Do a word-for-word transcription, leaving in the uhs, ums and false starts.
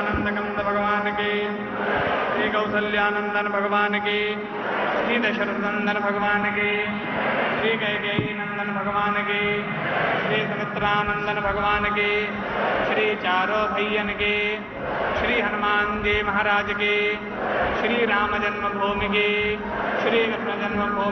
सच्चिदानंद भगवान की, श्री कौसल्यानंदन भगवान की, श्री दशरथनंदन भगवान की, श्री कैकेयी नंदन भगवान की, श्री सुमित्रानंदन भगवान की, श्री चारों भैयन की, श्री हनुमान जी महाराज की, श्री राम जन्मभूमि की, श्री कृष्ण जन्मभूमि